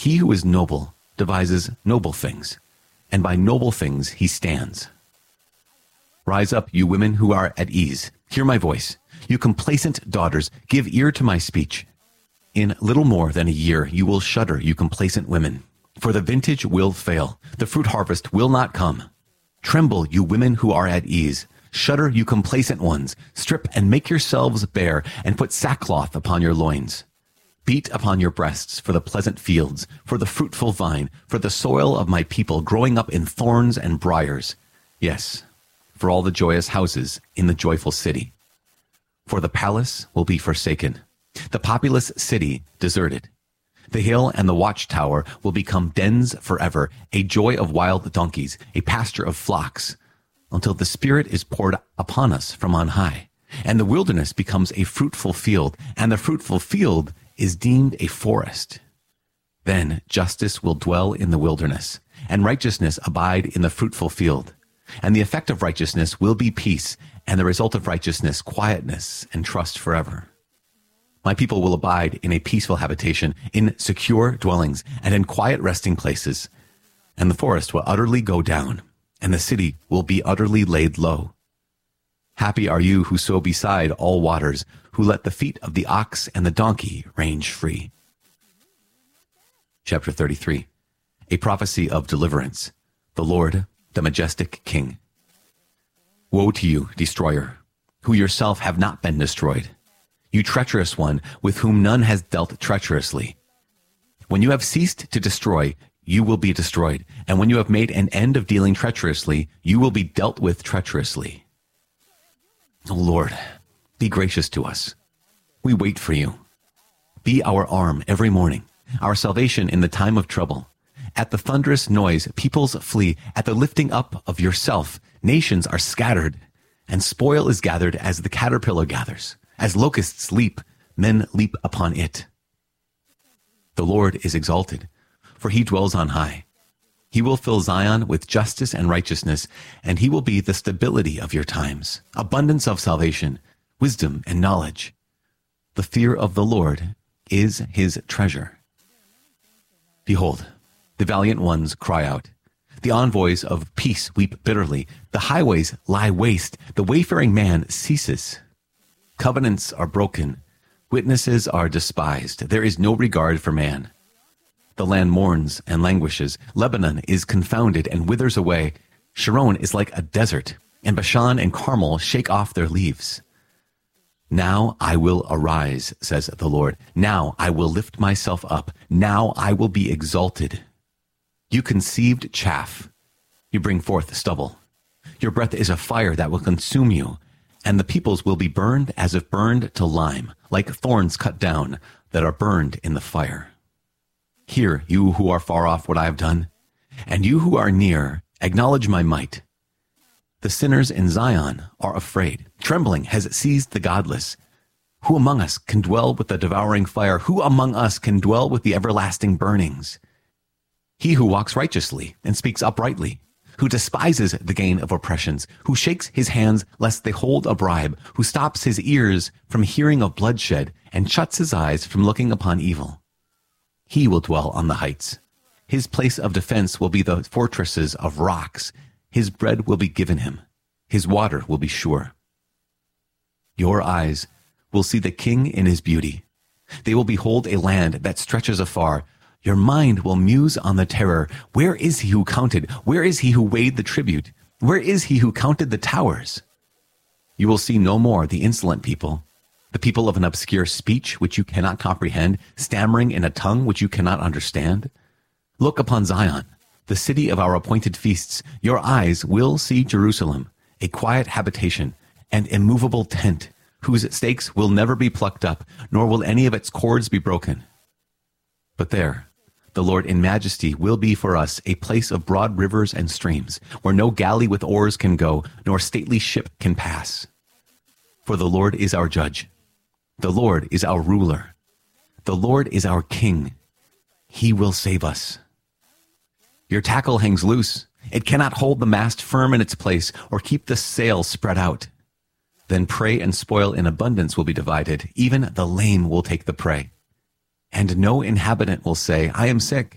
He who is noble devises noble things, and by noble things he stands. Rise up, you women who are at ease. Hear my voice. You complacent daughters, give ear to my speech. In little more than a year you will shudder, you complacent women. For the vintage will fail. The fruit harvest will not come. Tremble, you women who are at ease. Shudder, you complacent ones. Strip and make yourselves bare, and put sackcloth upon your loins. Beat upon your breasts for the pleasant fields, for the fruitful vine, for the soil of my people growing up in thorns and briars. Yes, for all the joyous houses in the joyful city. For the palace will be forsaken, the populous city deserted. The hill and the watchtower will become dens forever, a joy of wild donkeys, a pasture of flocks, until the Spirit is poured upon us from on high, and the wilderness becomes a fruitful field, and the fruitful field is deemed a forest. Then justice will dwell in the wilderness, and righteousness abide in the fruitful field. And the effect of righteousness will be peace, and the result of righteousness quietness and trust forever. My people will abide in a peaceful habitation, in secure dwellings, and in quiet resting places. And the forest will utterly go down, and the city will be utterly laid low. Happy are you who sow beside all waters, who let the feet of the ox and the donkey range free. Chapter 33. A prophecy of deliverance. The Lord, the majestic King. Woe to you, destroyer, who yourself have not been destroyed. You treacherous one, with whom none has dealt treacherously. When you have ceased to destroy, you will be destroyed, and when you have made an end of dealing treacherously, you will be dealt with treacherously. O Lord, be gracious to us. We wait for you. Be our arm every morning, our salvation in the time of trouble. At the thunderous noise, peoples flee. At the lifting up of yourself, nations are scattered, and spoil is gathered as the caterpillar gathers. As locusts leap, men leap upon it. The Lord is exalted, for he dwells on high. He will fill Zion with justice and righteousness, and he will be the stability of your times, abundance of salvation, wisdom and knowledge. The fear of the Lord is his treasure. Behold, the valiant ones cry out. The envoys of peace weep bitterly. The highways lie waste. The wayfaring man ceases. Covenants are broken. Witnesses are despised. There is no regard for man. The land mourns and languishes. Lebanon is confounded and withers away. Sharon is like a desert, and Bashan and Carmel shake off their leaves. Now I will arise, says the Lord. Now I will lift myself up. Now I will be exalted. You conceived chaff. You bring forth stubble. Your breath is a fire that will consume you, and the peoples will be burned as if burned to lime, like thorns cut down that are burned in the fire. Hear, you who are far off, what I have done, and you who are near, acknowledge my might. The sinners in Zion are afraid. Trembling has seized the godless. Who among us can dwell with the devouring fire? Who among us can dwell with the everlasting burnings? He who walks righteously and speaks uprightly, who despises the gain of oppressions, who shakes his hands lest they hold a bribe, who stops his ears from hearing of bloodshed and shuts his eyes from looking upon evil. He will dwell on the heights. His place of defense will be the fortresses of rocks. His bread will be given him. His water will be sure. Your eyes will see the king in his beauty. They will behold a land that stretches afar. Your mind will muse on the terror. Where is he who counted? Where is he who weighed the tribute? Where is he who counted the towers? You will see no more the insolent people, the people of an obscure speech which you cannot comprehend, stammering in a tongue which you cannot understand. Look upon Zion, the city of our appointed feasts. Your eyes will see Jerusalem, a quiet habitation, an immovable tent, whose stakes will never be plucked up, nor will any of its cords be broken. But there, the Lord in majesty will be for us a place of broad rivers and streams, where no galley with oars can go, nor stately ship can pass. For the Lord is our judge. The Lord is our ruler. The Lord is our king. He will save us. Your tackle hangs loose. It cannot hold the mast firm in its place or keep the sail spread out. Then prey and spoil in abundance will be divided. Even the lame will take the prey. And no inhabitant will say, I am sick.